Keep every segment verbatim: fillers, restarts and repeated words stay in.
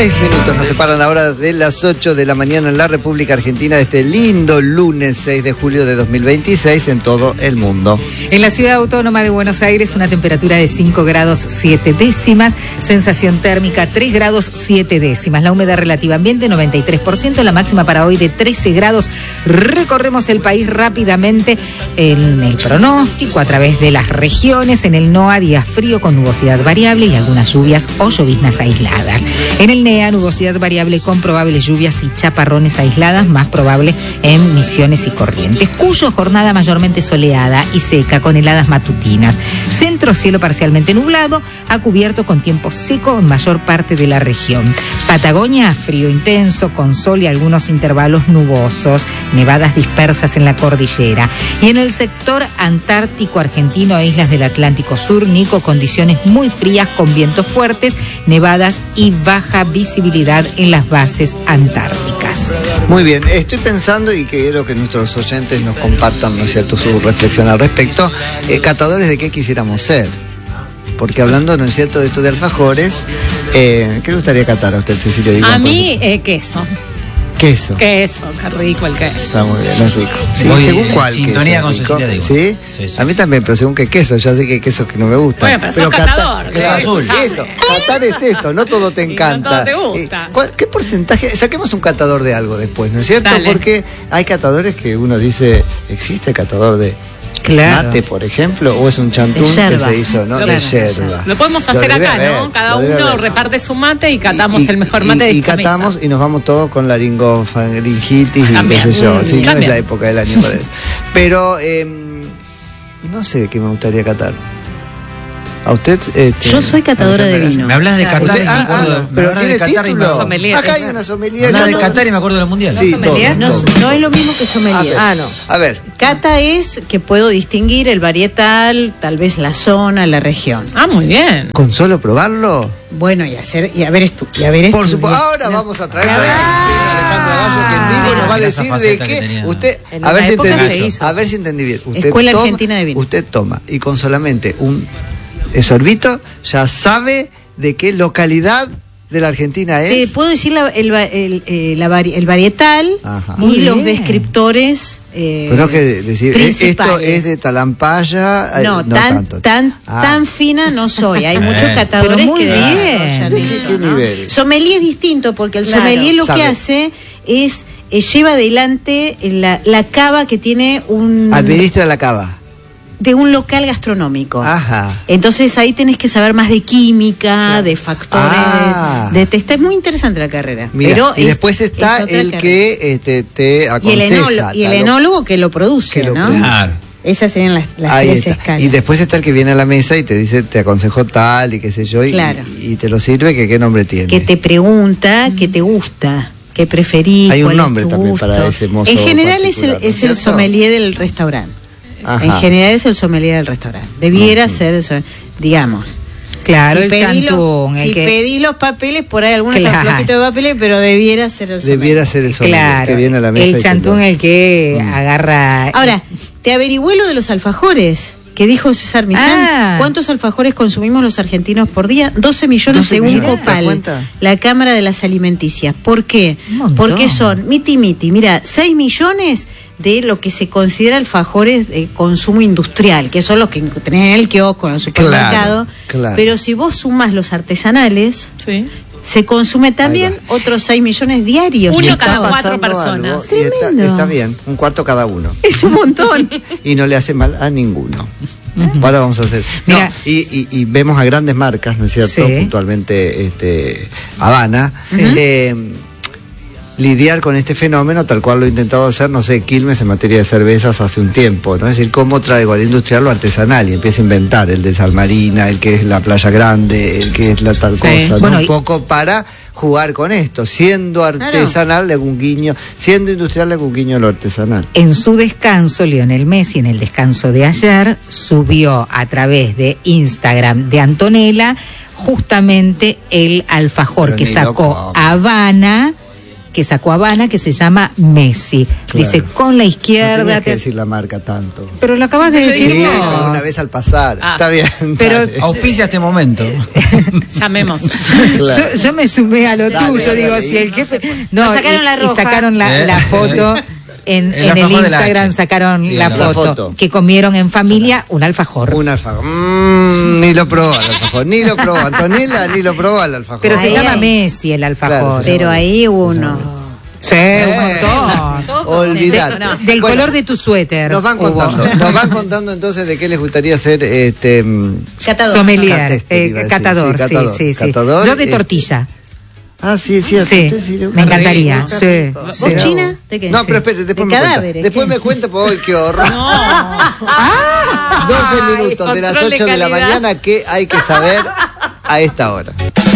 Seis minutos nos separan ahora de las ocho de la mañana en la República Argentina de este lindo lunes seis de julio de dos mil veintiséis en todo el mundo. En la ciudad autónoma de Buenos Aires, una temperatura de cinco grados siete décimas, sensación térmica tres grados siete décimas, la humedad relativa ambiente noventa y tres por ciento, la máxima para hoy de trece grados. Recorremos el país rápidamente en el pronóstico a través de las regiones. En el NOA, días frío con nubosidad variable y algunas lluvias o lloviznas aisladas. En el NEA, nubosidad variable con probables lluvias y chaparrones aisladas, más probable en Misiones y Corrientes. Cuyo, jornada mayormente soleada y seca con heladas matutinas. Centro, cielo parcialmente nublado, a cubierto con tiempo seco en mayor parte de la región. Patagonia, frío intenso con sol y algunos intervalos nubosos. Nevadas dispersas en la cordillera. Y en el sector antártico argentino e islas del Atlántico Sur, Nico, condiciones muy frías con vientos fuertes, nevadas y baja visibilidad en las bases antárticas. Muy bien, estoy pensando y quiero que nuestros oyentes nos compartan, ¿no es cierto?, su reflexión al respecto. Eh, catadores de qué quisiéramos ser. Porque hablando, ¿no es cierto?, de esto de alfajores, eh, ¿qué le gustaría catar a usted, Cecilia? Digan, a mí, eh, queso. Queso. Queso, qué rico el queso. Está muy bien, es rico. Sí, Muy según bien, cuál sintonía queso. con Rico. Cecilia, digo. ¿Sí? Sí, sí. A mí también, pero según qué queso. Ya sé que hay quesos que no me gustan. Bueno, pero sos catador, Queso azul. Eso, catar es eso, no todo te encanta. Y no todo te gusta. Eh, ¿cuál- ¿Qué porcentaje? Saquemos un catador de algo después, ¿no es cierto? Dale. Porque hay catadores que uno dice, ¿existe catador de Claro. mate, por ejemplo? ¿O es un chantún De que yerba. se hizo, ¿no? Lo- De yerba. Lo podemos Lo hacer debe acá, haber, ¿no? Cada lo debe uno haber. reparte su mate y catamos Y- el mejor y- mate de y esta catamos mesa. y nos vamos todos con laringofaringitis y También. qué sé yo. Mm, Sí, no es también. la época del año para eso. Pero eh, no sé qué me gustaría catar. ¿A usted? Este, Yo soy catadora de vino. Me hablas de Qatar y Usted- me ah, acuerdo. ah, me pero hablas de tiene Qatar y me título. Sommelier. Acá hay una sommelier. hablas No, de no, Qatar y me acuerdo del mundial. Sí, todo, No, todo. no es lo mismo que A sommelier. ver, Ah, no. A ver, Cata es que puedo distinguir el varietal, tal vez la zona, la región. Ah, muy bien. ¿con solo probarlo? Bueno, y hacer y haber estu y haber Por estudiado. supuesto. Ahora vamos a traer a Ah. Alejandra Gallo, que en vivo nos va a Esa decir de faceta que qué. tenía. Usted, En a ver una si época entendí. se hizo. A ver si entendí bien. Usted Escuela toma, Argentina de Vino. Usted toma y con solamente un sorbito ya sabe de qué localidad de la Argentina Te es. puedo decir la- el, va- el, eh, la vari- el varietal Ajá. y Muy los bien. descriptores. eh, Pero que decir, eh, esto principales. es de Talampaya. eh, No, no tan, tanto. tan, Ah. tan fina no soy. Hay muchos Bueno. catadores Pero muy que bien. desarrollan ¿De qué- eso, qué ¿no? nivel? Sommelier es distinto porque el Claro. sommelier lo Sabe. que hace es eh, lleva adelante la, la cava que tiene un Administra la cava. de un local gastronómico. Ajá. Entonces ahí tenés que saber más de química, de factores, Ah. de testa. Es muy interesante la carrera. Mira, pero y es- después está es otra el carrera. que este, te y el, aconseja. enólogo, y el tal o- enólogo que lo produce, que lo ¿no? produce. Claro. Esas serían las, las Ahí tres está. escalas. Y después está el que viene a la mesa y te dice, te aconsejó tal y qué sé yo, y, Claro. y te lo sirve, que qué nombre tiene. que te pregunta qué te gusta, qué preferís. Hay un cuál es nombre tu también gusto. para ese mozo En general es el, particular, ¿no es es el cierto? sommelier del restaurante. Ajá. En general es el sommelier del restaurante. Debiera ser, eso, digamos. Claro, Si el pedís chantún. los- el Si que... pedís los papeles, por ahí algunos Claro. están flojitos de papeles, pero debiera ser el sommelier. Debiera ser el sommelier Claro, que viene a la mesa. y el te chantún, lo- el que Mm. agarra... Ahora, te averigüé lo de los alfajores, que dijo César Millán. Ah. ¿Cuántos alfajores consumimos los argentinos por día? doce millones doce según millones, ¿te das Copal, cuenta? la Cámara de las Alimenticias. ¿Por qué? Un montón. Porque son miti miti. Mira, seis millones de lo que se considera alfajores de consumo industrial, que son los que tenés en el kiosco, en el supermercado. Claro, claro. Pero si vos sumas los artesanales, Sí. se consume también Ahí otros seis millones diarios. Uno Y Y está cada cuatro pasando personas. algo, y está, Tremendo. está bien, un cuarto cada uno. Es un montón. Y no le hace mal a ninguno. Ahora vamos a hacer. No, Mira. y, y- y vemos a grandes marcas, ¿no es cierto? Sí. Puntualmente este, Habana. Sí. eh, lidiar con este fenómeno, tal cual lo he intentado hacer, no sé, Quilmes en materia de cervezas hace un tiempo, ¿no? Es decir, cómo traigo al industrial lo artesanal y empieza a inventar el de Salmarina, el que es la Playa Grande, el que es la tal Sí. cosa, ¿no? Bueno, un y- poco para jugar con esto, siendo artesanal le hago un guiño, siendo industrial le hago un guiño a lo artesanal. En su descanso, Lionel Messi, en el descanso de ayer, subió a través de Instagram de Antonella justamente el alfajor Pero que ni sacó loco. Habana que sacó Habana, que se llama Messi. Claro. Dice, con la No izquierda... tenías que te- decir la marca tanto. Pero lo acabas de decir Sí, vos. pero una vez al pasar. Ah. Está bien. Pero- dale. Auspicia este momento. Llamemos. Claro. Yo, yo me sumé a lo Dale, tuyo, dale, digo, dale. si el jefe... Nos sacaron y, la y roja. sacaron la, ¿Eh? la foto... En, El en el alfajor de la Instagram H. sacaron Sí, la, la foto, foto. que comieron en familia un alfajor. Un alfajor. Mm, ni lo probó al alfajor. Ni lo probó Antonella, ni lo probó al alfajor. Pero se Ahí, llama ahí. Messi el alfajor. Claro, se Pero ahí uno. Sí, un montón. Olvidar. De- del Bueno, color de tu suéter. Nos van hubo. contando, nos van contando entonces de qué les gustaría ser este mm, Catador. Sommelier, Cateste, eh, iba a decir. catador, Sí, sí, catador. sí, sí. Catador, Yo de eh, tortilla. Ah, sí, sí, a Sí, usted sí le gusta. me encantaría. Rico, Sí, rico. ¿Vos, sí. China? ¿De qué? No, pero espere, después De me cuenta. cadáveres, Después ¿qué? me cuenta, porque hoy qué horror. doce minutos de las control de ocho de la calidad. mañana que hay que saber a esta hora.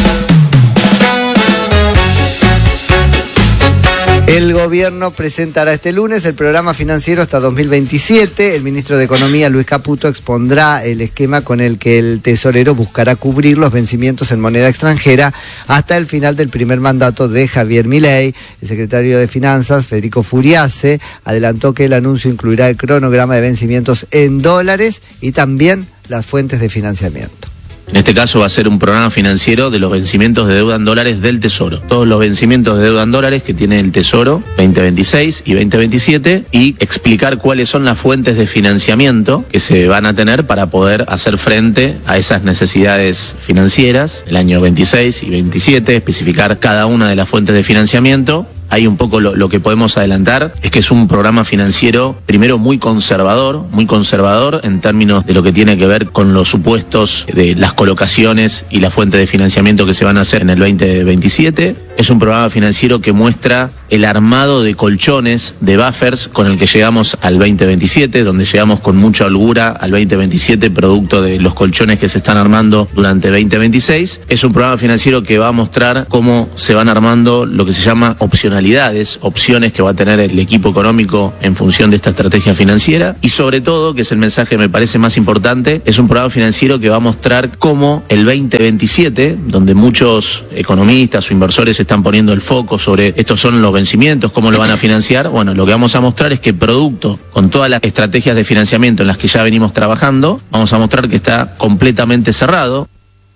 El gobierno presentará este lunes el programa financiero hasta dos mil veintisiete. El ministro de Economía, Luis Caputo, expondrá el esquema con el que el tesorero buscará cubrir los vencimientos en moneda extranjera hasta el final del primer mandato de Javier Milei. El secretario de Finanzas, Federico Furiase, adelantó que el anuncio incluirá el cronograma de vencimientos en dólares y también las fuentes de financiamiento. En este caso va a ser un programa financiero de los vencimientos de deuda en dólares del Tesoro. Todos los vencimientos de deuda en dólares que tiene el Tesoro veinte veintiséis y veinte veintisiete y explicar cuáles son las fuentes de financiamiento que se van a tener para poder hacer frente a esas necesidades financieras el año veintiséis y veintisiete, especificar cada una de las fuentes de financiamiento. Ahí un poco lo, lo que podemos adelantar es que es un programa financiero, primero muy conservador, muy conservador en términos de lo que tiene que ver con los supuestos de las colocaciones y la fuente de financiamiento que se van a hacer en el veinte veintisiete. Es un programa financiero que muestra el armado de colchones, de buffers, con el que llegamos al veinte veintisiete, donde llegamos con mucha holgura al veinte veintisiete, producto de los colchones que se están armando durante veinte veintiséis. Es un programa financiero que va a mostrar cómo se van armando lo que se llama opcionalidades, opciones que va a tener el equipo económico en función de esta estrategia financiera. Y sobre todo, que es el mensaje que me parece más importante, es un programa financiero que va a mostrar cómo el veinte veintisiete, donde muchos economistas o inversores están poniendo el foco sobre estos son los vencimientos, cómo lo van a financiar. Bueno, lo que vamos a mostrar es que producto con todas las estrategias de financiamiento en las que ya venimos trabajando, vamos a mostrar que está completamente cerrado.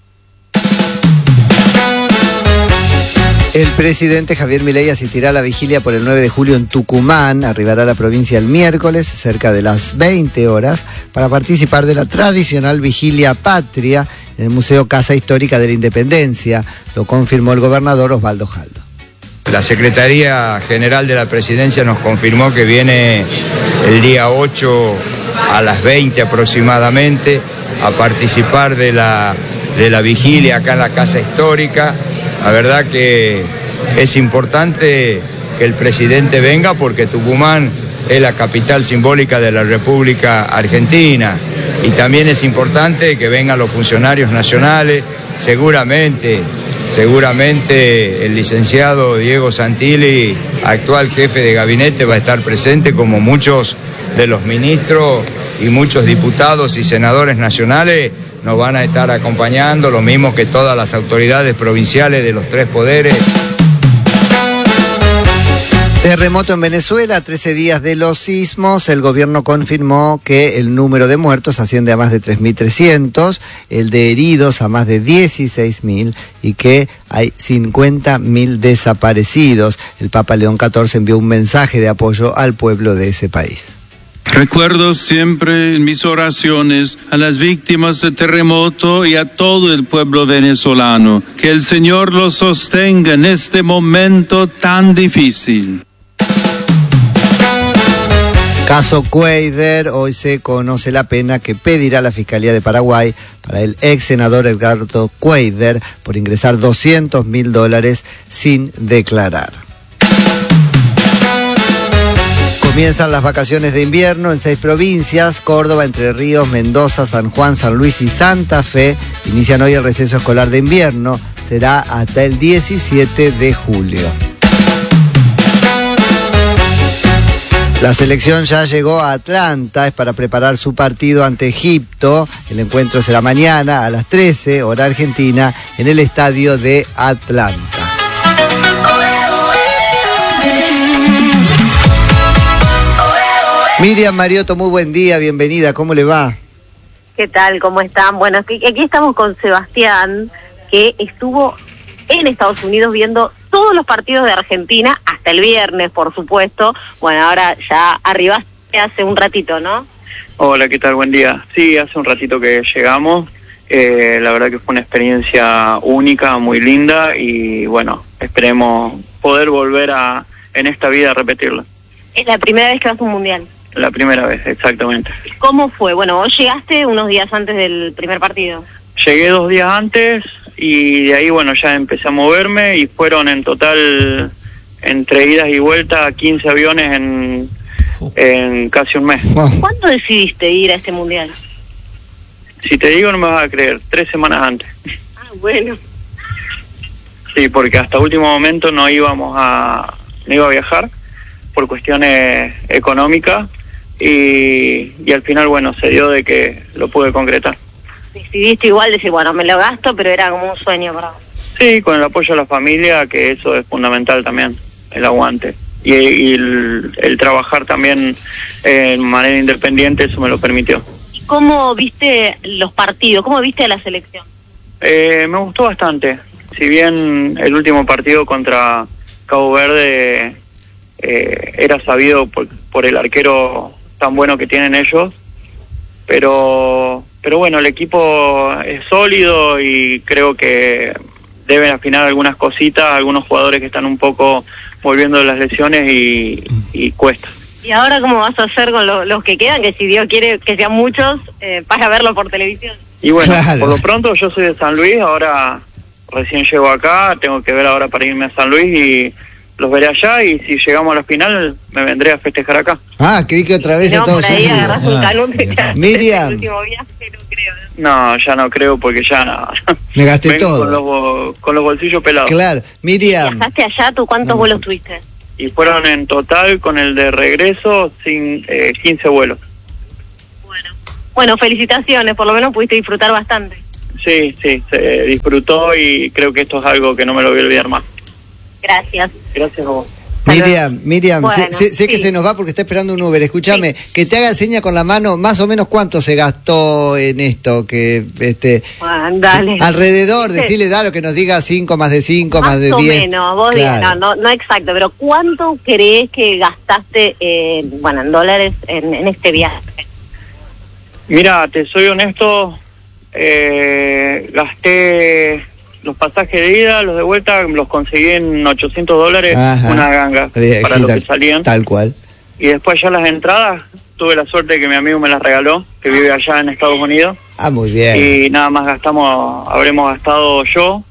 El presidente Javier Milei asistirá a la vigilia por el nueve de julio en Tucumán. Arribará a la provincia el miércoles, cerca de las veinte horas, para participar de la tradicional vigilia patria en el Museo Casa Histórica de la Independencia. Lo confirmó el gobernador Osvaldo Jaldo. La Secretaría General de la Presidencia nos confirmó que viene el día ocho a las veinte aproximadamente a participar de la, de la vigilia acá en la Casa Histórica. La verdad que es importante que el presidente venga porque Tucumán es la capital simbólica de la República Argentina y también es importante que vengan los funcionarios nacionales, seguramente. Seguramente el licenciado Diego Santilli, actual jefe de gabinete, va a estar presente, como muchos de los ministros y muchos diputados y senadores nacionales nos van a estar acompañando, lo mismo que todas las autoridades provinciales de los tres poderes. Terremoto en Venezuela, trece días de los sismos. El gobierno confirmó que el número de muertos asciende a más de tres mil trescientos, el de heridos a más de dieciséis mil y que hay cincuenta mil desaparecidos. El Papa León catorce envió un mensaje de apoyo al pueblo de ese país. Recuerdo siempre en mis oraciones a las víctimas del terremoto y a todo el pueblo venezolano. Que el Señor los sostenga en este momento tan difícil. Caso Cuéllar, hoy se conoce la pena que pedirá la Fiscalía de Paraguay para el ex senador Edgardo Cuéllar por ingresar doscientos mil dólares sin declarar. Comienzan las vacaciones de invierno en seis provincias: Córdoba, Entre Ríos, Mendoza, San Juan, San Luis y Santa Fe. Inician hoy el receso escolar de invierno. Será hasta el diecisiete de julio. La selección ya llegó a Atlanta, es para preparar su partido ante Egipto. El encuentro será mañana a las trece, hora argentina, en el estadio de Atlanta. Miriam Mariotto, muy buen día, bienvenida, ¿cómo le va? ¿Qué tal? ¿Cómo están? Bueno, aquí, aquí estamos con Sebastián, que estuvo en Estados Unidos viendo todos los partidos de Argentina, hasta el viernes, por supuesto. Bueno, ahora ya arribaste hace un ratito, ¿no? Hola, ¿qué tal? Buen día. Sí, hace un ratito que llegamos. Eh, la verdad que fue una experiencia única, muy linda, y bueno, esperemos poder volver a en esta vida a repetirla. Es la primera vez que vas a un mundial. La primera vez, exactamente. ¿Cómo fue? Bueno, vos llegaste unos días antes del primer partido. Llegué dos días antes y de ahí, bueno, ya empecé a moverme y fueron en total, entre idas y vueltas, quince aviones en, en casi un mes. ¿Cuándo decidiste ir a este mundial? Si te digo no me vas a creer, tres semanas antes. Ah, bueno. Sí, porque hasta último momento no íbamos a, no iba a viajar por cuestiones económicas y, y al final, bueno, se dio de que lo pude concretar. Decidiste igual decir, bueno, me lo gasto, pero era como un sueño para vos. Sí, con el apoyo de la familia, que eso es fundamental también, el aguante. Y, y el, el trabajar también eh, en manera independiente, eso me lo permitió. ¿Y cómo viste los partidos? ¿Cómo viste a la selección? Eh, me gustó bastante. Si bien el último partido contra Cabo Verde eh, era sabido por, por el arquero tan bueno que tienen ellos, pero pero bueno, el equipo es sólido y creo que deben afinar algunas cositas, algunos jugadores que están un poco volviendo de las lesiones y, y cuesta. ¿Y ahora cómo vas a hacer con lo, los que quedan, que si Dios quiere que sean muchos, eh, para verlo por televisión? Y bueno, claro. Por lo pronto yo soy de San Luis, ahora recién llego acá, tengo que ver ahora para irme a San Luis y los veré allá, y si llegamos a la final me vendré a festejar acá. Ah, creí que otra vez no, a Estados por ahí Unidos. agarrás un canute, Ah. Miriam. el último viaje, no creo. No, ya no creo porque ya no. Me gasté Vengo todo. Con los, con los bolsillos pelados. Claro, Miriam. ¿Viajaste allá? ¿Tú cuántos No. vuelos tuviste? Y fueron en total con el de regreso sin eh, quince vuelos. Bueno. Bueno, felicitaciones, por lo menos pudiste disfrutar bastante. Sí, sí, se disfrutó y creo que esto es algo que no me lo voy a olvidar más. Gracias. Gracias a vos. Miriam, Miriam, Bueno, sé, sé- sé sí. que se nos va porque está esperando un Uber. Escúchame, que te haga seña con la mano, más o menos cuánto se gastó en esto, que este Bueno, dale. alrededor, Sí. decirle, da lo que nos diga cinco más de cinco más, Más de o diez. menos, vos digas, Claro. no, no, no exacto, pero ¿cuánto crees que gastaste, eh, bueno, en dólares en, en este viaje? Mira, te soy honesto, eh, gasté los pasajes de ida, los de vuelta, los conseguí en ochocientos dólares, Ajá. una ganga Eh, para sí, los tal, que salían. tal cual. Y después ya las entradas, tuve la suerte de que mi amigo me las regaló, que vive allá en Estados Unidos. Ah, muy bien. Y nada más gastamos, habremos gastado yo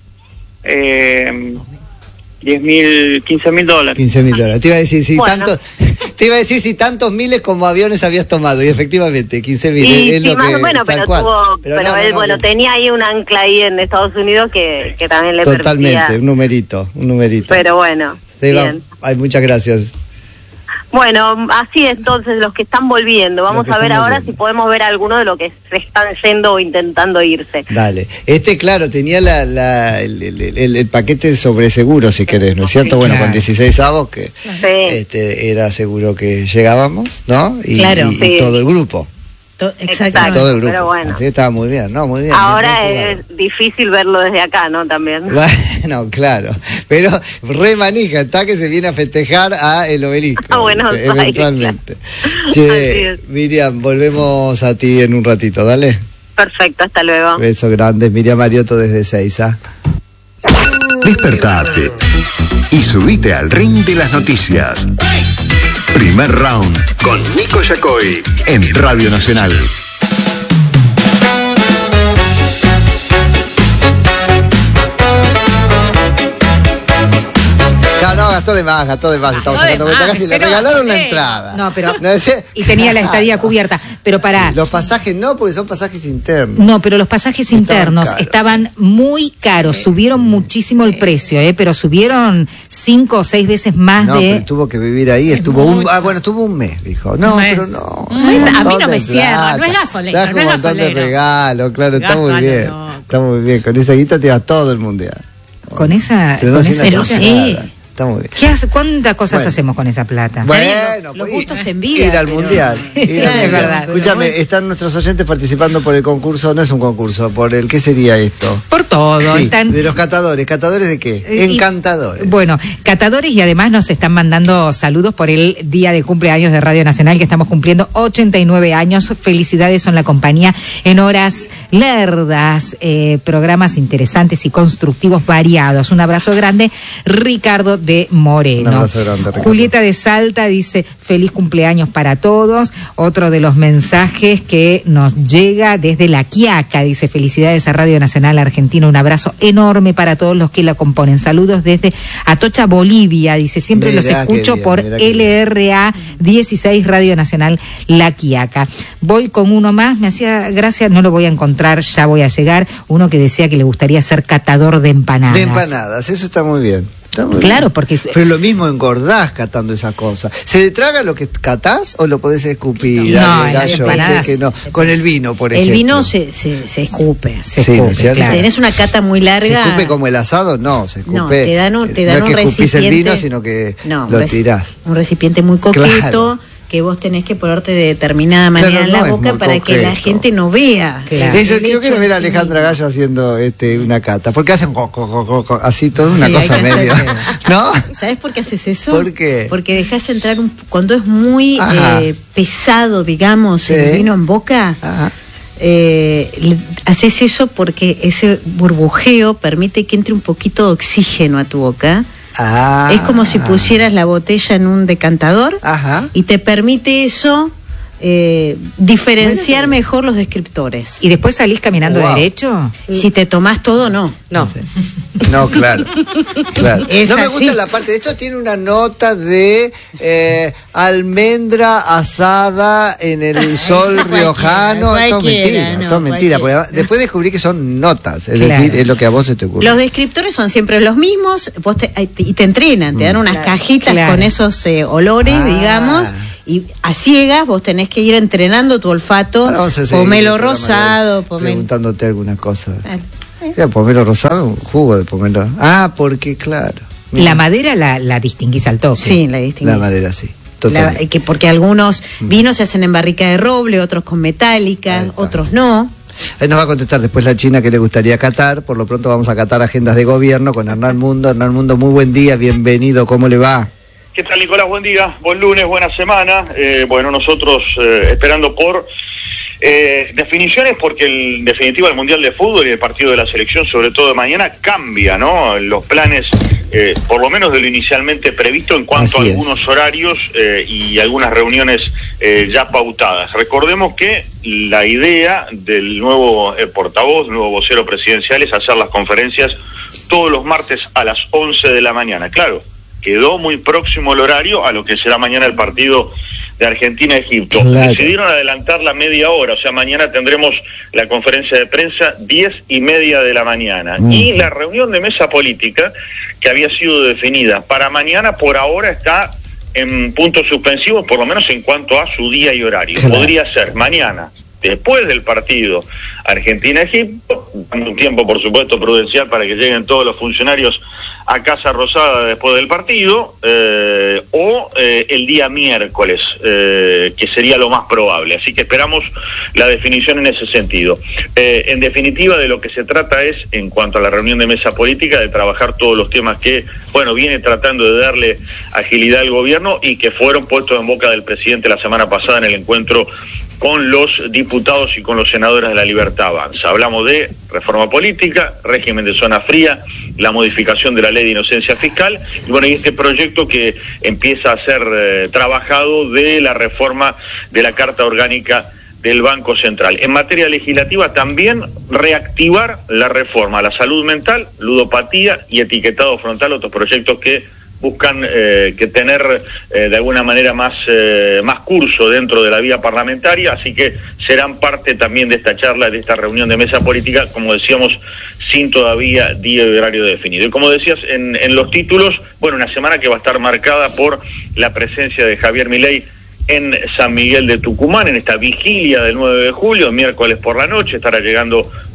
eh, diez mil, quince mil dólares. quince mil dólares. Te iba a decir si Bueno. tantos, te iba a decir si tantos miles como aviones habías tomado, y efectivamente, quince mil Y es sí, lo más que o menos, tal pero cual. tuvo, pero, no, no, él, no, bueno, que- tenía ahí un ancla ahí en Estados Unidos que, que también le totalmente, permitía. un numerito, un numerito. Pero bueno, Seba, bien. ay, muchas gracias. Bueno, así es, entonces los que están volviendo. Vamos que a ver están ahora volviendo. si podemos ver alguno de los que se están yendo o intentando irse. Dale. Este, claro, tenía la, la, el, el, el- el paquete sobre seguro, si querés, ¿no es cierto? Bueno, Claro. con dieciséis avos, que Sí. este, era seguro que llegábamos, ¿no? Y, Claro. y- y Sí. todo el grupo. To- Exacto. Todo el grupo. pero bueno. Así que estaba muy bien, ¿no? Muy bien. Ahora bien jugado. es difícil verlo desde acá, ¿no? También. Bueno, claro. Pero re manija, está que se viene a festejar a el obelisco. A Buenos ¿viste? Aires, Eventualmente. Así Che, es. Miriam, volvemos a ti en un ratito, dale. Perfecto, hasta luego. Besos grandes. Miriam Mariotto desde Seiza. Despertate y subite al ring de las noticias. Primer round con Nico Yacoy en Radio Nacional. No, no, gastó de más, gastó de más. Estamos Gastó de sacando cuenta más, casi. Le pero regalaron la bastante. entrada. No, pero- No, ese- Y tenía la estadía cubierta. Pero para. Los pasajes no, porque son pasajes internos. No, pero los pasajes Estaban internos caros. estaban muy caros, subieron muchísimo el precio, ¿eh? Pero subieron cinco o seis veces más No, de... pero tuvo que vivir ahí, Es estuvo un, mucho. ah, bueno, estuvo un mes, dijo. No, Un mes. pero no. Un mes, un a mí montón no me de cierra, no es plata. gasolero, Trajo no es un montón de gasolero. regalos, claro, está muy Gastalo, bien. loco. Está muy bien, con esa guita te va todo el mundial. Con esa... Pero no con sin esa hacer guita- nada. Está muy bien. ¿Qué hace, ¿Cuántas cosas Bueno. hacemos con esa plata? Bueno, Los, los pues, gustos en vida. ir al pero- mundial. Sí, ir al es mundial. verdad. Escúchame, Pero están nuestros oyentes participando por el concurso, no es un concurso, por el, ¿qué sería esto? Por todo. Sí, Están, de los catadores. ¿Catadores de qué? Eh, y- Encantadores. Bueno, catadores, y además nos están mandando saludos por el día de cumpleaños de Radio Nacional, que estamos cumpliendo ochenta y nueve años. Felicidades, son la compañía en horas lerdas, eh, programas interesantes y constructivos variados. Un abrazo grande, Ricardo de Moreno. Un abrazo grande, Ricardo. Julieta de Salta dice feliz cumpleaños para todos. Otro de los mensajes que nos llega desde La Quiaca, dice felicidades a Radio Nacional Argentina, un abrazo enorme para todos los que la componen. Saludos desde Atocha, Bolivia, dice siempre Mirá los qué escucho bien, por mirá qué L R A dieciséis Radio Nacional La Quiaca. Voy con uno más, me hacía gracia, no lo voy a encontrar, ya voy a llegar, uno que decía que le gustaría ser catador de empanadas. De empanadas, eso está muy bien. Está muy Claro, bien. porque... Pero lo mismo engordás catando esa cosa. ¿Se traga lo que catás o lo podés escupir? No, Dale, en las gallo, empanadas- que no. Con el vino, por el ejemplo. vino se, se, se escupe. Se Sí, ¿no escupe, es cierto? claro. Si tenés una cata muy ¿Se larga. escupe como el asado? No, se escupe. No, te dan un- te dan no es un que escupís el vino, recipiente- sino que No, lo un reci- tirás. Un recipiente muy coqueto. Claro. Que vos tenés que ponerte de determinada manera Claro, en no la es boca muy para que la coqueto. gente no vea. Claro. Eso, El quiero, hecho quiero ver a en sí Alejandra mismo. Gallo haciendo este, una cata. Porque hacen co, co, co, co, co, así, toda una Sí, cosa hay que medio. hacer- ¿No? ¿Sabes por qué haces eso? ¿Por qué? Porque dejas entrar un, cuando es muy Ajá. eh, pesado, digamos, Sí. el vino en boca. Ajá. Eh, le- haces eso porque ese burbujeo permite que entre un poquito de oxígeno a tu boca. Ah. Es como si pusieras la botella en un decantador Ajá. y te permite eso eh, diferenciar Bueno, mejor los descriptores. ¿Y después salís caminando Wow. derecho? Si te tomás todo, no. No. Sí. No, claro. claro. Es no me así. gusta la parte. De hecho, tiene una nota de eh, almendra asada en el sol cualquiera, riojano. Todo cualquiera, mentira. no, todo mentira. Porque cualquiera. después descubrí que son notas. Es Claro. decir, es lo que a vos se te ocurre. Los descriptores son siempre los mismos, vos te- y te entrenan, te dan unas Claro. cajitas Claro. con esos eh, olores, Ah. digamos, y a ciegas vos tenés que ir entrenando tu olfato. Ahora vamos a seguir Pomelo el programa de rosado, hoy, pomelo. preguntándote algunas cosas. Ah, eh. Mira, pomelo rosado, un jugo de pomelo. Ah, porque claro. Mira, La madera la, la distinguís al toque. Sí, la distinguí. la madera, sí. La- Totalmente. que porque algunos vinos se hacen en barrica de roble, otros con Ahí metálica, está. otros no. Ahí nos va a contestar después la China que le gustaría catar. Por lo pronto vamos a catar agendas de gobierno con Hernán Mundo. Hernán Mundo, muy buen día, bienvenido, ¿cómo le va? ¿Qué tal, Nicolás? Buen día, buen lunes, buena semana. Eh, bueno, nosotros eh, esperando por eh, definiciones, porque el- en definitiva el Mundial de Fútbol y el partido de la selección, sobre todo de mañana, cambia, ¿no? Los planes, eh, por lo menos de lo inicialmente previsto en cuanto Así a es. algunos horarios eh, y algunas reuniones eh, ya pautadas. Recordemos que la idea del nuevo eh, portavoz, nuevo vocero presidencial, es hacer las conferencias todos los martes a las once de la mañana. Claro, quedó muy próximo el horario a lo que será mañana el partido de Argentina-Egipto. Claro. Decidieron adelantar la media hora, o sea, mañana tendremos la conferencia de prensa diez y media de la mañana. Mm. Y la reunión de mesa política, que había sido definida para mañana, por ahora está en puntos suspensivos, por lo menos en cuanto a su día y horario. Claro. Podría ser mañana, después del partido Argentina-Egipto, dando un tiempo, por supuesto, prudencial para que lleguen todos los funcionarios a Casa Rosada después del partido, eh, o eh, el día miércoles, eh, que sería lo más probable. Así que esperamos la definición en ese sentido. Eh, en definitiva, de lo que se trata es, en cuanto a la reunión de mesa política, de trabajar todos los temas que, bueno, viene tratando de darle agilidad al gobierno y que fueron puestos en boca del presidente la semana pasada en el encuentro con los diputados y con los senadores de la Libertad Avanza. Hablamos de reforma política, régimen de zona fría, la modificación de la ley de inocencia fiscal, y bueno, y este proyecto que empieza a ser eh, trabajado de la reforma de la Carta Orgánica del Banco Central. En materia legislativa también reactivar la reforma a la salud mental, ludopatía y etiquetado frontal, otros proyectos que buscan eh, que tener eh, de alguna manera más eh, más curso dentro de la vía parlamentaria, así que serán parte también de esta charla, de esta reunión de mesa política, como decíamos, sin todavía día y horario definido. Y como decías en, en los títulos, bueno, una semana que va a estar marcada por la presencia de Javier Milei en San Miguel de Tucumán, en esta vigilia del nueve de julio, miércoles por la noche, estará llegando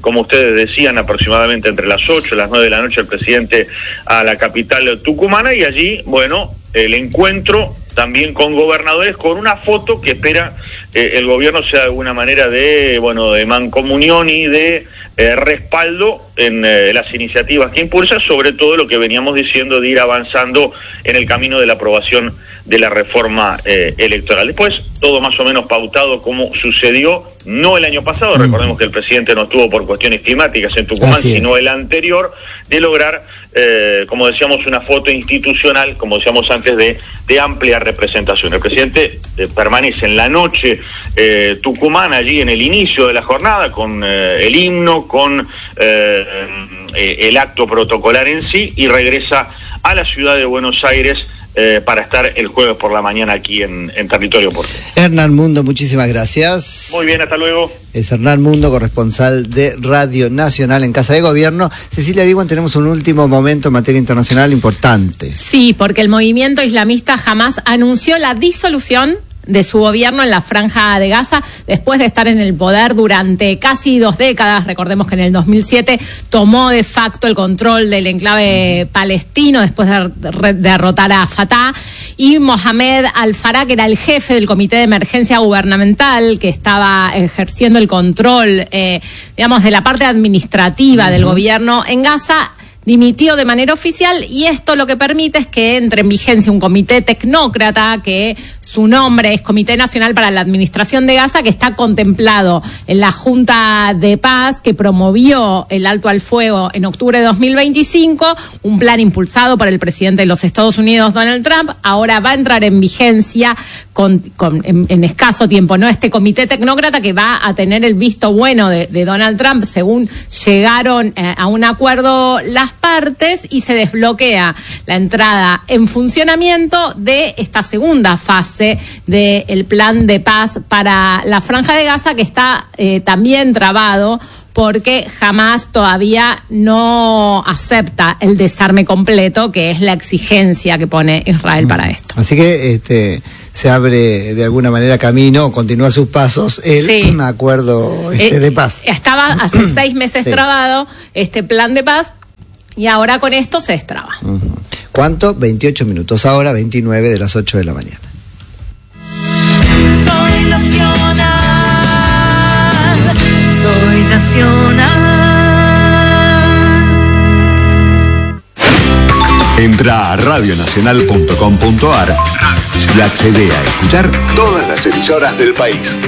como ustedes decían, aproximadamente entre las ocho y las nueve de la noche el presidente a la capital tucumana, y allí, bueno, el encuentro también con gobernadores, con una foto que espera eh, el gobierno sea de alguna manera de, bueno, de mancomunión y de eh, respaldo en eh, las iniciativas que impulsa, sobre todo lo que veníamos diciendo de ir avanzando en el camino de la aprobación de la reforma eh, electoral. Después, todo más o menos pautado como sucedió, no el año pasado, mm. recordemos que el presidente no estuvo por cuestiones climáticas en Tucumán, sino el anterior, de lograr, eh, como decíamos, una foto institucional, como decíamos antes, de, de amplia representación. El presidente eh, permanece en la noche eh, tucumana, allí en el inicio de la jornada, con eh, el himno, con eh, eh, el acto protocolar en sí, y regresa a la ciudad de Buenos Aires Eh, para estar el jueves por la mañana aquí en, en territorio porteño. Hernán Mundo, muchísimas gracias. Muy bien, hasta luego. Es Hernán Mundo, corresponsal de Radio Nacional en Casa de Gobierno. Cecilia Diwan, tenemos un último momento en materia internacional importante. Sí, porque el movimiento islamista Hamás anunció la disolución de su gobierno en la Franja de Gaza, después de estar en el poder durante casi dos décadas. Recordemos que en el dos mil siete tomó de facto el control del enclave palestino después de re- derrotar a Fatah, y Mohamed Al-Farah, que era el jefe del Comité de Emergencia Gubernamental, que estaba ejerciendo el control, eh, digamos, de la parte administrativa uh-huh. del gobierno en Gaza, dimitió de manera oficial, y esto lo que permite es que entre en vigencia un comité tecnócrata, que su nombre es Comité Nacional para la Administración de Gaza, que está contemplado en la Junta de Paz que promovió el alto al fuego en octubre de dos mil veinticinco, un plan impulsado por el presidente de los Estados Unidos, Donald Trump. Ahora va a entrar en vigencia con, con, en, en escaso tiempo, ¿no? Este comité tecnócrata, que va a tener el visto bueno de, de Donald Trump, según llegaron eh, a un acuerdo las partes, y se desbloquea la entrada en funcionamiento de esta segunda fase del plan de paz para la Franja de Gaza, que está eh, también trabado porque Hamás todavía no acepta el desarme completo, que es la exigencia que pone Israel para esto. Así que este se abre de alguna manera camino, continúa sus pasos el sí. acuerdo este, eh, de paz. Estaba hace seis meses sí. trabado este plan de paz, y ahora con esto se destraba. Uh-huh. ¿Cuánto? veintiocho minutos ahora, veintinueve de las ocho de la mañana. Soy nacional, soy nacional. Entra a radio nacional punto com punto a r y accede a escuchar todas las emisoras del país.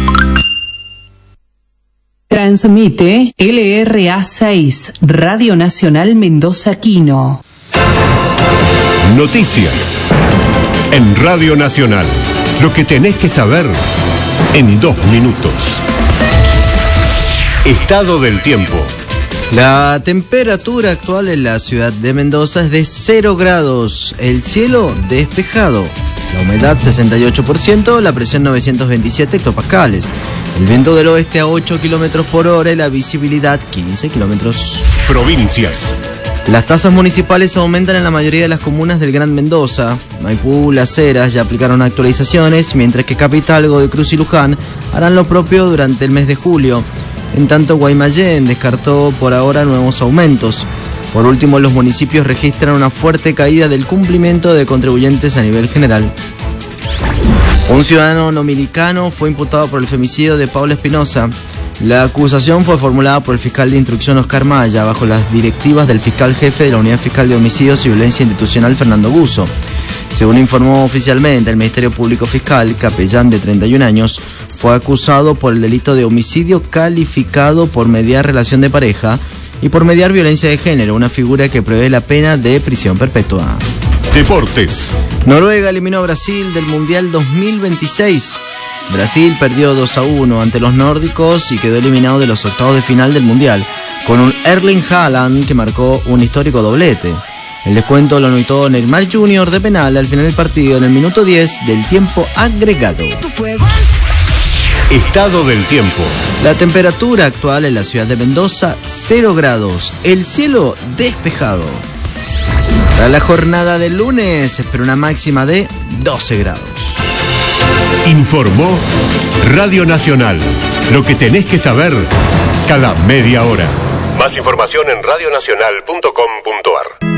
Transmite L R A seis, Radio Nacional Mendoza Quino. Noticias en Radio Nacional. Lo que tenés que saber en dos minutos. Estado del tiempo. La temperatura actual en la ciudad de Mendoza es de cero grados. El cielo despejado. La humedad sesenta y ocho por ciento, la presión novecientos veintisiete hectopascales. El viento del oeste a ocho kilómetros por hora y la visibilidad quince kilómetros. Provincias. Las tasas municipales aumentan en la mayoría de las comunas del Gran Mendoza. Maipú, Las Heras ya aplicaron actualizaciones, mientras que Capital, Godoy Cruz y Luján harán lo propio durante el mes de julio. En tanto, Guaymallén descartó por ahora nuevos aumentos. Por último, los municipios registran una fuerte caída del cumplimiento de contribuyentes a nivel general. Un ciudadano dominicano fue imputado por el femicidio de Paula Espinosa. La acusación fue formulada por el fiscal de instrucción Oscar Maya, bajo las directivas del fiscal jefe de la Unidad Fiscal de Homicidios y Violencia Institucional, Fernando Guzzo. Según informó oficialmente el Ministerio Público Fiscal, capellán de treinta y un años fue acusado por el delito de homicidio calificado por mediar relación de pareja y por mediar violencia de género, una figura que prevé la pena de prisión perpetua. Deportes. Noruega eliminó a Brasil del Mundial dos mil veintiséis. Brasil perdió dos a uno ante los nórdicos y quedó eliminado de los octavos de final del Mundial, con un Erling Haaland que marcó un histórico doblete. El descuento lo anotó Neymar junior de penal al final del partido en el minuto diez del tiempo agregado. Estado del tiempo. La temperatura actual en la ciudad de Mendoza, cero grados. El cielo despejado. Para la jornada del lunes se espera una máxima de doce grados. Informó Radio Nacional. Lo que tenés que saber cada media hora. Más información en radionacional punto com punto ar.